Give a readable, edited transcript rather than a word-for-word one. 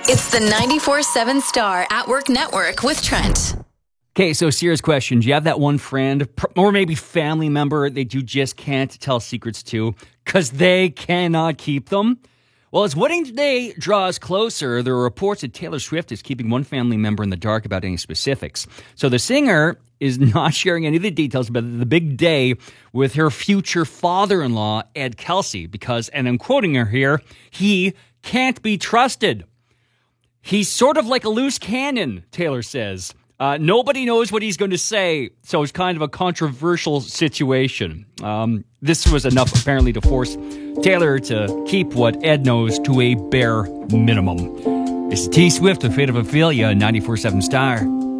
It's the 94.7 Star at Work Network with Trent. Okay, so serious question. Do you have that one friend or maybe family member that you just can't tell secrets to because they cannot keep them? Well, as wedding day draws closer, there are reports that Taylor Swift is keeping one family member in the dark about any specifics. So the singer is not sharing any of the details about the big day with her future father-in-law, Ed Kelsey, because, and I'm quoting her here, he can't be trusted. He's sort of like a loose cannon, Taylor says. Nobody knows what he's going to say, so it's kind of a controversial situation. This was enough, apparently, to force Taylor to keep what Ed knows to a bare minimum. It's T Swift with Fate of Ophelia, 94.7 Star.